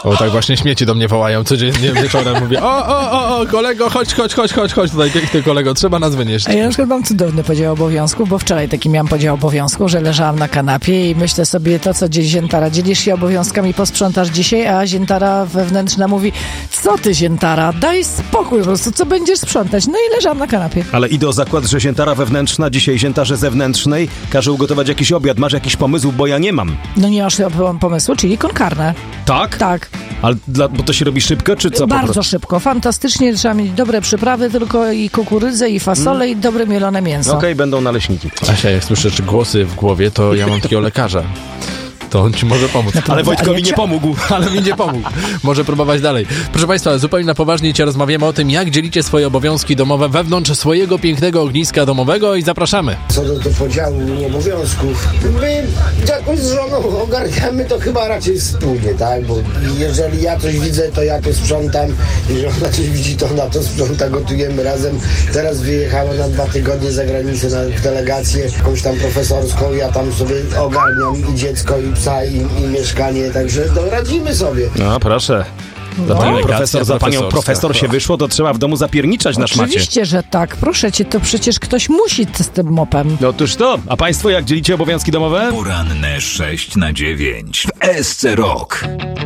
O, tak właśnie śmieci do mnie wołają codziennie wieczorem. Mówię, o, kolego, chodź, tutaj piękny kolego, trzeba nas wynieść. A ja na przykład mam cudowny podział obowiązków, bo wczoraj taki miałam podział obowiązków, że leżałam na kanapie i myślę sobie to, co dziś Ziętara, dzielisz się obowiązkami, posprzątasz dzisiaj, a Ziętara wewnętrzna mówi, co ty Ziętara, daj spokój po prostu, co będziesz sprzątać? No i leżałam na kanapie. Ale idę o zakład, że Ziętara wewnętrzna dzisiaj Ziętarze zewnętrznej każe ugotować jakiś obiad. Masz jakiś pomysł, bo ja nie mam. No nie masz pomysłu, czyli con carne. Tak? Tak. Ale bo to się robi szybko, czy co? Bardzo szybko, fantastycznie, trzeba mieć dobre przyprawy tylko i kukurydzę, i fasolę, i dobre mielone mięso. Okej, będą naleśniki. Asia, jak słyszysz głosy w głowie, to ja mam takiego lekarza. To on ci może pomóc. Ale Wojtkowi nie pomógł. Ale mi nie pomógł. Może próbować dalej. Proszę Państwa, zupełnie na poważnie dzisiaj rozmawiamy o tym, jak dzielicie swoje obowiązki domowe wewnątrz swojego pięknego ogniska domowego i zapraszamy. Co do podziału obowiązków, my jakoś z żoną ogarniamy to chyba raczej wspólnie, tak? Bo jeżeli ja coś widzę, to ja to sprzątam. Jeżeli ona coś widzi, to ona to sprząta, gotujemy razem. Teraz wyjechała na 2 tygodnie za granicę na delegację jakąś tam profesorską. Ja tam sobie ogarniam i dziecko, i psa, i mieszkanie, także radzimy sobie. No proszę. Za panią profesor się wyszło, to trzeba w domu zapierniczać na szmacie. Oczywiście, że tak. Proszę cię, to przecież ktoś musi z tym mopem. No otóż to. A państwo jak dzielicie obowiązki domowe? Poranne 6 na 9 w SC Rock.